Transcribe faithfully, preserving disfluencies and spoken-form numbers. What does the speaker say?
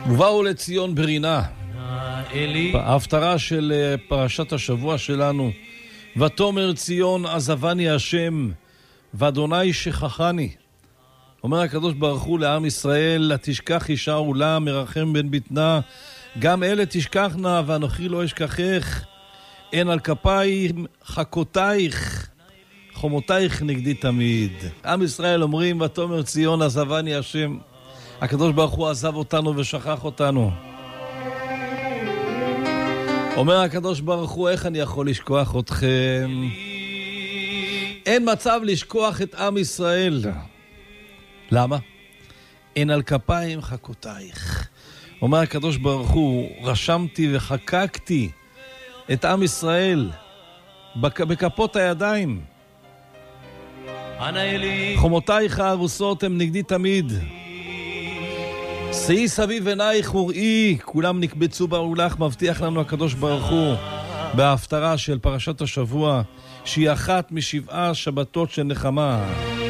ובאו לציון ברינה, בהפטרה של פרשת השבוע שלנו. ותאמר ציון עזבני השם ואדוני שכחני. אומר הקדוש ברוך הוא לעם ישראל, תשכח אישה עולה מרחם בן בטנה, גם אלה תשכחנה ואנוכי לא אשכחך. אין על כפיים חכותייך, חומותייך נגדי תמיד. עם ישראל אומרים ותאמר ציון עזבני השם. הקדוש ברוך הוא עזב אותנו ושכח אותנו. אומר הקדוש ברוך הוא, איך אני יכול לשכוח אתכם? אין מצב לשכוח את עם ישראל. למה? אין על כפיים חכותייך. אומר הקדוש ברוך הוא, רשמתי וחקקתי את עם ישראל בכפות הידיים. חומותייך הארוסות הם נגדי תמיד. שאי סביב עינייך וראי, כולם נקבצו באולך. מבטיח לנו הקדוש ברוך הוא בהפטרה של פרשת השבוע שהיא אחת משבעה שבתות של נחמה.